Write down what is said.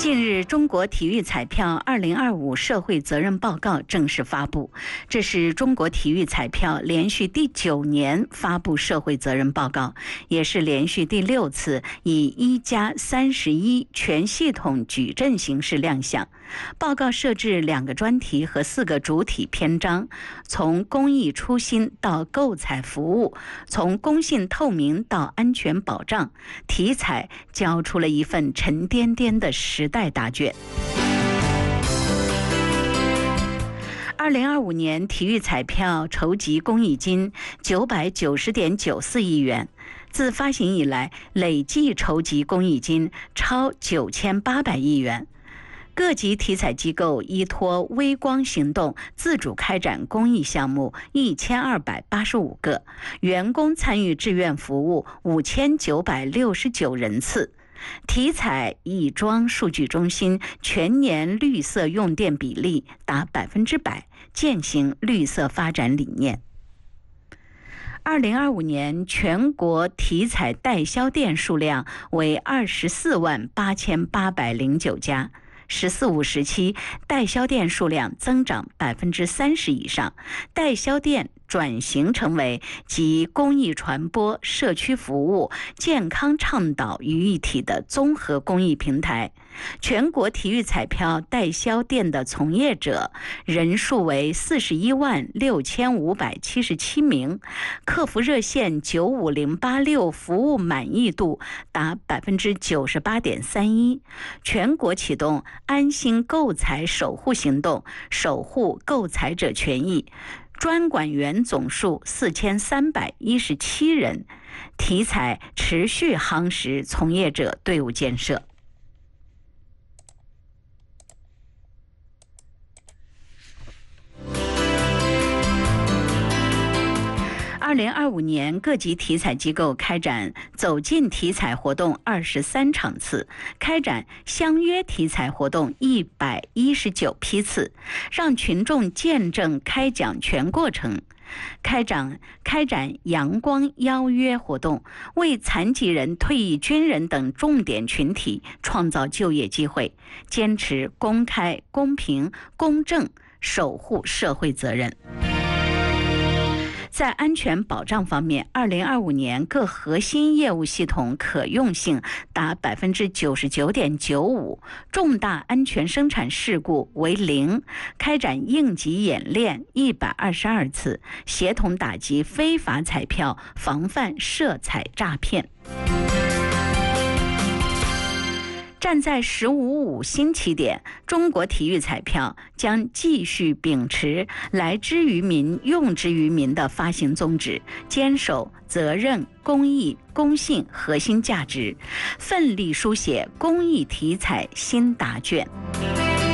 近日，中国体育彩票2025社会责任报告正式发布。这是中国体育彩票连续第9年发布社会责任报告，也是连续第6次以1+31全系统矩阵形式亮相。报告设置2个专题和4个主体篇章，从公益初心到购彩服务，从公信透明到安全保障，体彩交出了一份沉甸甸的时代答卷。2025年体育彩票筹集公益金990.94亿元，自发行以来累计筹集公益金超9800亿元。各级体彩机构依托微光行动自主开展公益项目1285个，员工参与志愿服务5969人次。体彩亦庄数据中心全年绿色用电比例达100%，践行绿色发展理念。2025年全国体彩代销店数量为248809家。“14五”时期，代销店数量增长30%以上，代销店转型成为集公益传播、社区服务、健康倡导于一体的综合公益平台。全国体育彩票代销店的从业者人数为416577名，客服热线95086服务满意度达98.31%。全国启动安心购彩守护行动，守护购彩者权益。专管员总数4317人，体彩持续夯实从业者队伍建设。2025年，各级体彩机构开展走进体彩活动23场次，开展相约体彩活动119批次，让群众见证开奖全过程。开展阳光邀约活动，为残疾人、退役军人等重点群体创造就业机会，坚持公开、公平、公正，守护社会责任。在安全保障方面，2025年各核心业务系统可用性达99.95%，重大安全生产事故为0，开展应急演练122次，协同打击非法彩票，防范涉彩诈骗。站在“15.5”新起点，中国体育彩票将继续秉持来之于民、用之于民的发行宗旨，坚守责任、公益、公信核心价值，奋力书写公益体彩新答卷。